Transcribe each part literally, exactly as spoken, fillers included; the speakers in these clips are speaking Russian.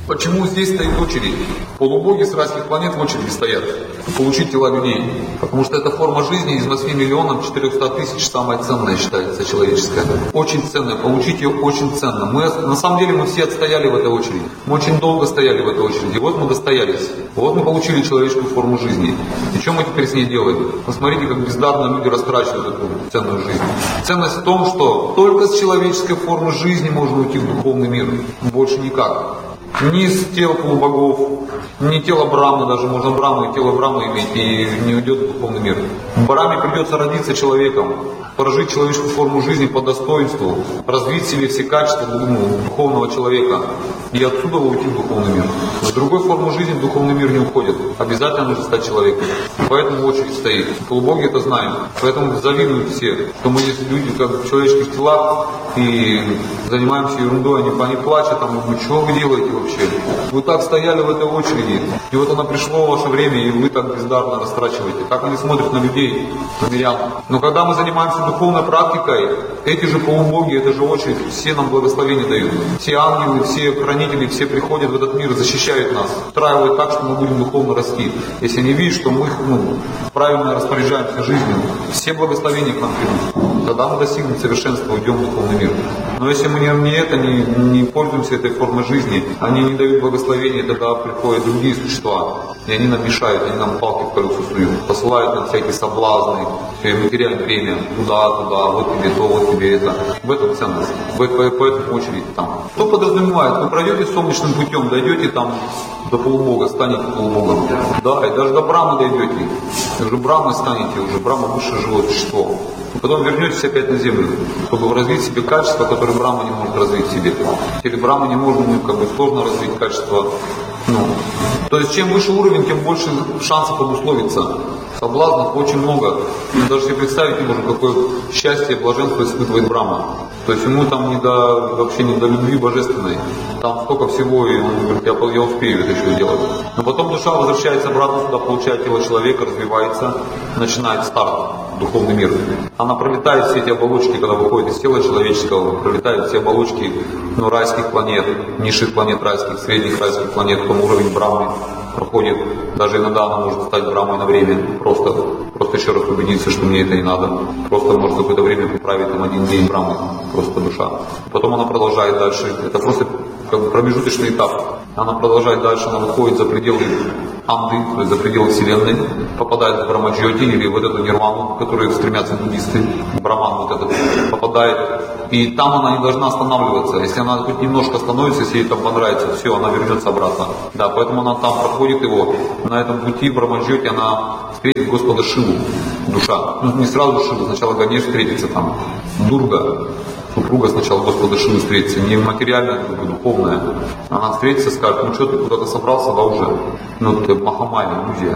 Почему здесь стоит очередь? Полубоги с райских планет в очереди стоят получить тела людей. Потому что эта форма жизни из восьми миллионов четырёхсот тысяч самая ценная считается человеческая. Очень ценная. Получить ее очень ценно. Мы, на самом деле мы все отстояли в этой очереди. Мы очень долго стояли в этой очереди. Вот мы достоялись. Вот мы получили человеческую форму жизни. И что мы теперь с ней делаем? Посмотрите, как бездарно люди растрачивают эту ценную жизнь. Ценность в том, что только с человеческой формы жизни можно уйти в духовный мир. Больше никак. Ни с тела полубогов, ни тело Брамы, даже можно Браму и тело Брамы иметь, и не уйдет в духовный мир. Браме придется родиться человеком, прожить человеческую форму жизни по достоинству, развить в себе все качества ну, духовного человека, и отсюда уйти в духовный мир. С другой формы жизни в духовный мир не уходит. Обязательно нужно стать человеком. И поэтому очередь стоит. Полубоги это знаем. Поэтому завидуют все, что мы здесь люди как в человеческих телах и занимаемся ерундой, они, они плачут, там, вы что вы делаете вообще? Вы так стояли в этой очереди, и вот оно пришло ваше время, и вы так бездарно растрачиваете. Как они смотрят на людей, на мирян. Но когда мы занимаемся духовной практикой, эти же полубоги, эта же очередь, все нам благословение дают. Все ангелы, все хранители, все приходят в этот мир, защищают нас, устраивают так, что мы будем духовно расти. Если они видят, что мы ну, правильно распоряжаемся жизнью, все благословения к нам придут. Тогда мы достигнем совершенства, уйдем в духовный мир. Но если мы не, не это, не, не пользуемся этой формой жизни, они не дают благословения, тогда приходят другие существа, и они нам мешают, они нам палки в колесо суют, посылают нам всякие соблазны, и мы теряем время, туда, туда, вот тебе то, вот тебе это. В этом ценность, в этому очередь там. Кто подразумевает, вы пройдете солнечным путем, дойдете там до полубога, станете полубогом. Да, и даже до Брамы дойдете. И уже Брамой станете, уже Брама высшее живое существо. И потом вернетесь опять на землю, чтобы развить в себе качества, которые Брама не может развить в себе. Или Брама не может, ну, как бы сложно развить качества. Ну, то есть чем выше уровень, тем больше шансов обусловиться. Соблазнов очень много. Мы даже себе представить не можем, какое счастье и блаженство испытывает Брама. То есть ему там не до, вообще не до любви божественной. Там столько всего, и он говорит, я, я успею это еще делать. Но потом душа возвращается обратно туда, получает тело человека, развивается, начинает старт, духовный мир. Она пролетает все эти оболочки, когда выходит из тела человеческого, пролетает все оболочки ну, райских планет, низших планет райских, средних райских планет, потом уровень Брамы проходит. Даже иногда она может стать Брамой на время, просто, просто еще раз убедиться, что мне это не надо. Просто может какое-то время поправить там один день Брамы, просто душа. Потом она продолжает дальше. Это просто как бы промежуточный этап. Она продолжает дальше, она выходит за пределы Анды, то есть за пределы Вселенной, попадает в Брамаджьоти или в эту нирвану, в которую стремятся буддисты, Браман вот этот попадает. И там она не должна останавливаться. Если она хоть немножко остановится, если ей там понравится, все, она вернется обратно. Да, поэтому она там проходит его. На этом пути в Брамаджьоти она встретит Господа Шиву, душа. Ну, не сразу Шиву, сначала Ганеш встретится там, Дурга. Супруга сначала Господа Шивы встретится, не материальная, а духовная. Она встретится и скажет, ну что ты куда-то собрался, да уже? Ну это Махамая, иллюзия.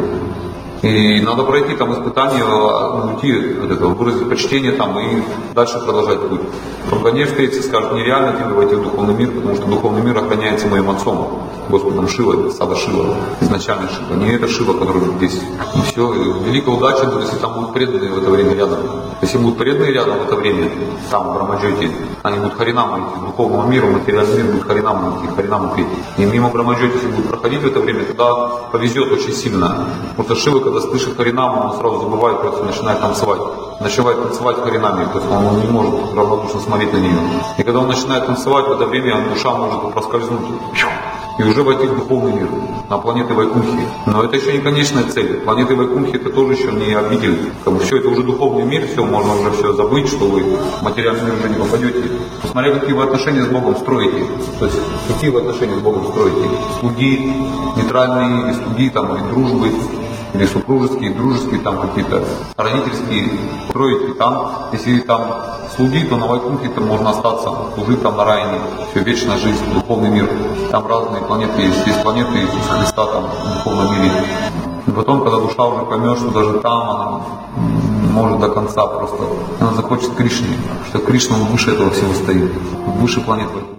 И надо пройти там испытание, уйти от этого, выразить почтение там и дальше продолжать путь. Потом Ганеш встретится и скажет, нереально тебе войти в духовный мир, потому что духовный мир охраняется моим отцом, Господом Шивой, Сада Шива, изначально Шива. Не это Шива, который здесь. И все, и великая удача, если там будут преданные в это время рядом. Если будут преданные рядом в это время, там в Брамаджьоти, они будут харинамы идти, духовному миру, материальный мир будет харинамы идти, харинамы идти. И мимо Брамаджьоти, если будут проходить в это время, тогда повезет очень сильно. Потому что Шива, когда слышит харинаму, он сразу забывает, просто начинает танцевать. Начинает танцевать харинами, то есть он не может равнодушно смотреть на нее. И когда он начинает танцевать, в это время душа может проскользнуть и уже войти в духовный мир, на планеты Вайкунхи. Но это еще не конечная цель. Планеты Вайкунхи это тоже еще не обитель. Как бы все это уже духовный мир, все, можно уже все забыть, что вы в материальный мир уже не попадете. Посмотря, какие вы отношения с Богом строите. То есть, какие вы отношения с Богом строите. Слуги, нейтральные, или слуги, там, или дружбы, или супружеские, дружеские, там какие-то родительские, строите там. Если там слуги, то на Вайкунхе там можно остаться, служить там на районе, все, вечная жизнь, духовный мир. Там разные планеты есть, есть планеты Иисуса Христа там в духовном мире. И потом, когда душа уже поймет, что даже там она может до конца просто, она захочет Кришне, что Кришна он выше этого всего стоит, выше планет Вайкунхи.